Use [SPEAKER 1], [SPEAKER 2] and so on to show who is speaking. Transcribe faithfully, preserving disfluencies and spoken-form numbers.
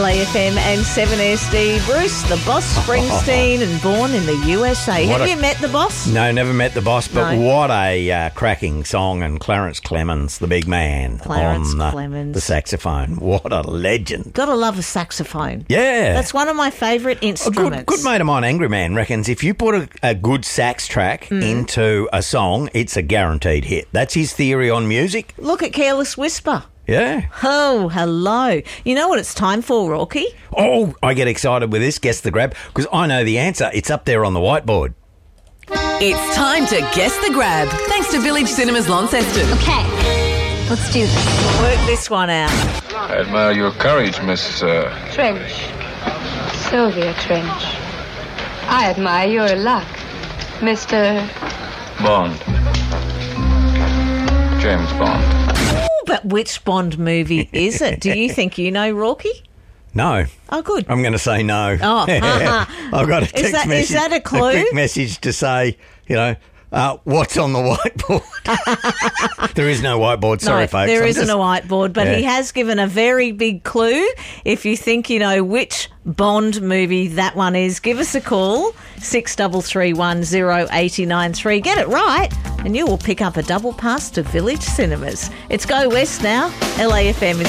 [SPEAKER 1] A F M and seven S D. Bruce, the Boss Springsteen, and born in the U S A.
[SPEAKER 2] What
[SPEAKER 1] Have
[SPEAKER 2] a-
[SPEAKER 1] you met the Boss?
[SPEAKER 2] No, never met the Boss, but
[SPEAKER 1] No.
[SPEAKER 2] what a uh, cracking song. And Clarence Clemens, the big man
[SPEAKER 1] Clarence
[SPEAKER 2] on the,
[SPEAKER 1] Clemens.
[SPEAKER 2] the saxophone. What a legend.
[SPEAKER 1] Gotta love a saxophone.
[SPEAKER 2] Yeah.
[SPEAKER 1] That's one of my favourite
[SPEAKER 2] A
[SPEAKER 1] instruments.
[SPEAKER 2] good, good mate of mine, Angry Man, reckons if you put a, a good sax track
[SPEAKER 1] Mm.
[SPEAKER 2] into a song, it's a guaranteed hit. That's his theory on music.
[SPEAKER 1] Look at Careless Whisper.
[SPEAKER 2] Yeah.
[SPEAKER 1] Oh, hello. You know what it's time for, Rocky?
[SPEAKER 2] Oh, I get excited with this. Guess the grab, because I know the answer. It's up there on the whiteboard.
[SPEAKER 3] It's time to Guess the Grab, thanks to Village Cinemas Launceston.
[SPEAKER 4] Okay, let's do this.
[SPEAKER 1] Work this one out.
[SPEAKER 5] I admire your courage, Miss... Uh...
[SPEAKER 4] Trench. Sylvia Trench. I admire your luck, Mister
[SPEAKER 5] Bond. James Bond.
[SPEAKER 1] But which Bond movie is it? Do you think you know, Rocky?
[SPEAKER 2] No.
[SPEAKER 1] Oh, good.
[SPEAKER 2] I'm going to say no.
[SPEAKER 1] Oh,
[SPEAKER 2] I've got a text
[SPEAKER 1] Is that- is
[SPEAKER 2] message.
[SPEAKER 1] that a clue?
[SPEAKER 2] quick message to say, you know, uh, what's on the whiteboard? There is no whiteboard. Sorry,
[SPEAKER 1] no,
[SPEAKER 2] folks.
[SPEAKER 1] there
[SPEAKER 2] I'm
[SPEAKER 1] isn't
[SPEAKER 2] just-
[SPEAKER 1] a whiteboard, but
[SPEAKER 2] Yeah.
[SPEAKER 1] he has given a very big clue. If you think you know which Bond movie that one is, give us a call, six three three one zero eight nine three. Get it right, and you will pick up a double pass to Village Cinemas. It's Go West now, L A F M.